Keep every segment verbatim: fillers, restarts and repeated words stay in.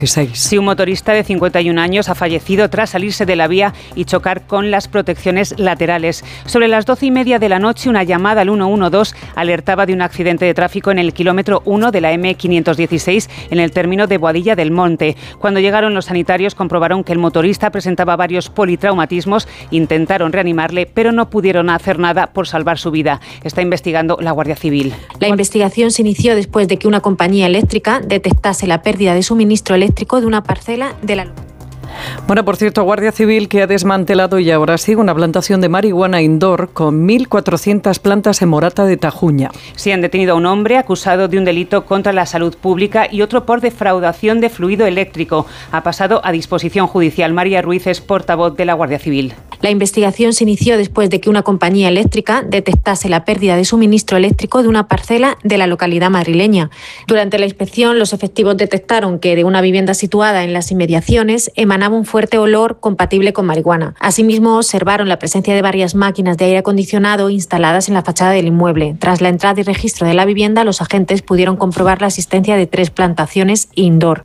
Sí, un motorista de cincuenta y un años ha fallecido tras salirse de la vía y chocar con las protecciones laterales. Sobre las doce y media de la noche, una llamada al uno uno dos alertaba de un accidente de tráfico en el kilómetro uno de la eme quinientos dieciséis en el término de Boadilla del Monte. Cuando llegaron los sanitarios, comprobaron que el motorista presentaba varios politraumatismos, intentaron reanimarle, pero no pudieron hacer nada por salvar su vida. Está investigando la Guardia Civil. La investigación se inició después de que una compañía eléctrica detectase la pérdida de suministro eléctrico de una parcela de la... Bueno, por cierto, Guardia Civil que ha desmantelado y ahora sigue una plantación de marihuana indoor con mil cuatrocientas plantas en Morata de Tajuña. Sí, han detenido a un hombre acusado de un delito contra la salud pública y otro por defraudación de fluido eléctrico. Ha pasado a disposición judicial. María Ruiz es portavoz de la Guardia Civil. La investigación se inició después de que una compañía eléctrica detectase la pérdida de suministro eléctrico de una parcela de la localidad madrileña. Durante la inspección, los efectivos detectaron que de una vivienda situada en las inmediaciones emanaba un fuerte olor compatible con marihuana. Asimismo, observaron la presencia de varias máquinas de aire acondicionado instaladas en la fachada del inmueble. Tras la entrada y registro de la vivienda, los agentes pudieron comprobar la existencia de tres plantaciones indoor.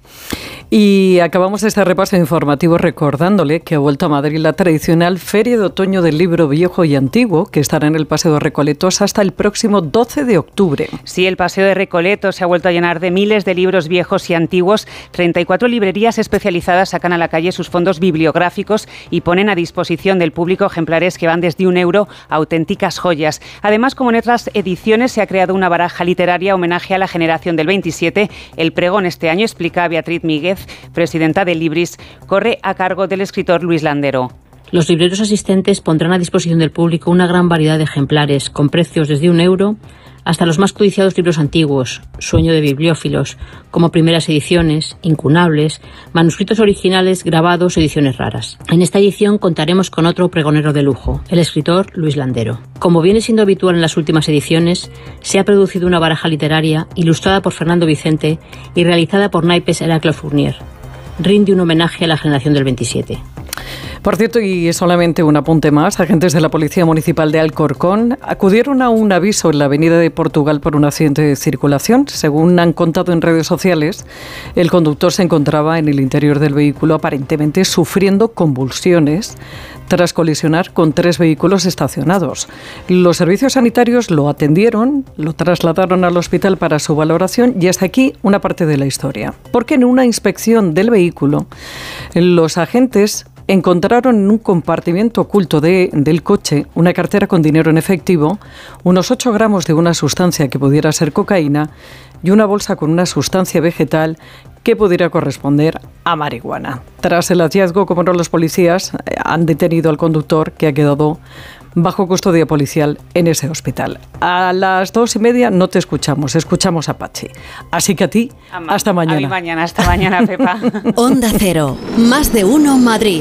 Y acabamos este repaso informativo recordándole que ha vuelto a Madrid la tradicional Feria de Otoño del Libro Viejo y Antiguo, que estará en el Paseo de Recoletos hasta el próximo doce de octubre. Sí, el Paseo de Recoletos se ha vuelto a llenar de miles de libros viejos y antiguos. treinta y cuatro librerías especializadas sacan a la calle sus fondos bibliográficos y ponen a disposición del público ejemplares que van desde un euro a auténticas joyas. Además, como en otras ediciones, se ha creado una baraja literaria homenaje a la generación del veintisiete. El pregón este año, explica Beatriz Míguez, presidenta de Libris, corre a cargo del escritor Luis Landero. Los libreros asistentes pondrán a disposición del público una gran variedad de ejemplares, con precios desde un euro hasta los más codiciados libros antiguos, sueño de bibliófilos, como primeras ediciones, incunables, manuscritos originales, grabados, ediciones raras. En esta edición contaremos con otro pregonero de lujo, el escritor Luis Landero. Como viene siendo habitual en las últimas ediciones, se ha producido una baraja literaria ilustrada por Fernando Vicente y realizada por naipes Heraclio Fournier. Rinde un homenaje a la generación del veintisiete. Por cierto, y solamente un apunte más, agentes de la Policía Municipal de Alcorcón acudieron a un aviso en la Avenida de Portugal por un accidente de circulación. Según han contado en redes sociales, el conductor se encontraba en el interior del vehículo aparentemente sufriendo convulsiones tras colisionar con tres vehículos estacionados. Los servicios sanitarios lo atendieron, lo trasladaron al hospital para su valoración y hasta aquí una parte de la historia. Porque en una inspección del vehículo, los agentes encontraron en un compartimiento oculto de, del coche una cartera con dinero en efectivo, unos ocho gramos de una sustancia que pudiera ser cocaína y una bolsa con una sustancia vegetal que pudiera corresponder a marihuana. Tras el hallazgo, como no, los policías han detenido al conductor, que ha quedado bajo custodia policial en ese hospital. A las dos y media no te escuchamos, escuchamos a Pachi. Así que a ti, a hasta mañana. A mi mañana, hasta mañana, Pepa. Onda Cero, más de uno Madrid.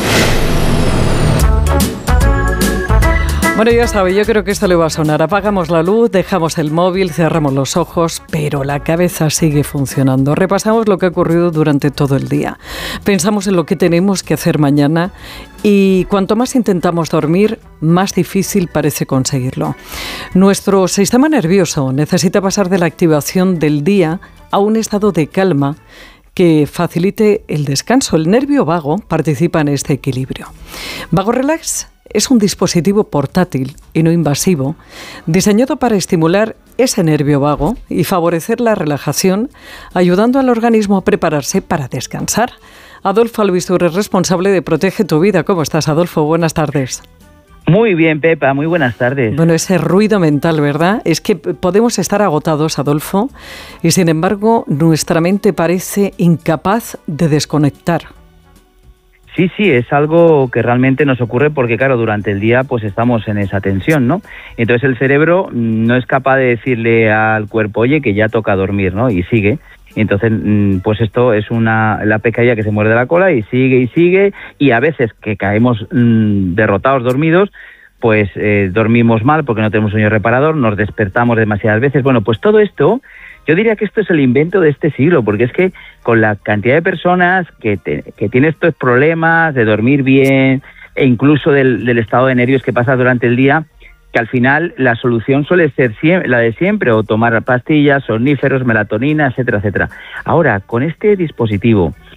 Bueno, ya sabe, yo creo que esto le va a sonar. Apagamos la luz, dejamos el móvil, cerramos los ojos, pero la cabeza sigue funcionando. Repasamos lo que ha ocurrido durante todo el día. Pensamos en lo que tenemos que hacer mañana y cuanto más intentamos dormir, más difícil parece conseguirlo. Nuestro sistema nervioso necesita pasar de la activación del día a un estado de calma que facilite el descanso. El nervio vago participa en este equilibrio. Vago Relax es un dispositivo portátil y no invasivo, diseñado para estimular ese nervio vago y favorecer la relajación, ayudando al organismo a prepararse para descansar. Adolfo Albizur es responsable de Protege tu Vida. ¿Cómo estás, Adolfo? Buenas tardes. Muy bien, Pepa, muy buenas tardes. Bueno, ese ruido mental, ¿verdad? Es que podemos estar agotados, Adolfo, y sin embargo nuestra mente parece incapaz de desconectar. Sí, sí, es algo que realmente nos ocurre porque, claro, durante el día pues estamos en esa tensión, ¿no? Entonces el cerebro no es capaz de decirle al cuerpo, oye, que ya toca dormir, ¿no? Y sigue. Entonces, pues esto es una la pescadilla que se muerde la cola y sigue y sigue, y a veces que caemos mmm, derrotados, dormidos, pues eh, dormimos mal porque no tenemos sueño reparador, nos despertamos demasiadas veces. Bueno, pues todo esto, yo diría que esto es el invento de este siglo, porque es que con la cantidad de personas que, te, que tienen estos problemas de dormir bien e incluso del, del estado de nervios que pasa durante el día, que al final la solución suele ser siempre, la de siempre, o tomar pastillas, somníferos, melatonina, etcétera, etcétera. Ahora, con este dispositivo,